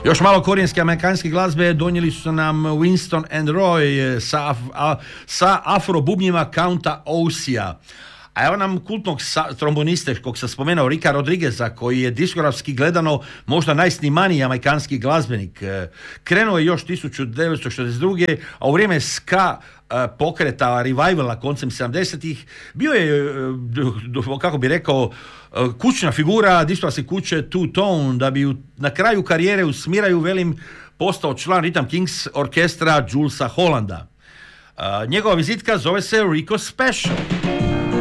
Još malo korijenske amerikanske glazbe donijeli su nam Winston and Roy sa afro-bubnjima Counta Osija. A evo nam kultnog tromboniste, kog sam spomenuo, Ricka Rodrigueza, koji je diskografski gledano možda najsnimaniji amerikanski glazbenik. Krenuo je još 1962. a u vrijeme ska pokreta revivala koncem 70-ih bio je, kako bi rekao, kućna figura diskografske kuće Two Tone, da bi na kraju karijere u smiraju velim postao član Rhythm Kings orkestra Julesa Hollanda. Njegova vizitka zove se Rico Special.